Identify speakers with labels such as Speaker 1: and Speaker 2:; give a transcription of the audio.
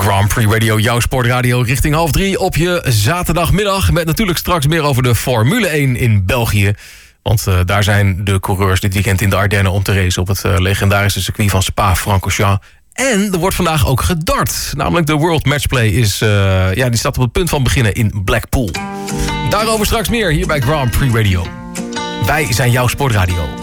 Speaker 1: Grand Prix Radio, jouw sportradio, richting 2:30 op je zaterdagmiddag. Met natuurlijk straks meer over de Formule 1 in België. Want daar zijn de coureurs dit weekend in de Ardennen om te racen op het legendarische circuit van Spa-Francorchamps. En er wordt vandaag ook gedart. Namelijk de World Matchplay die staat op het punt van beginnen in Blackpool. Daarover straks meer hier bij Grand Prix Radio. Wij zijn jouw sportradio.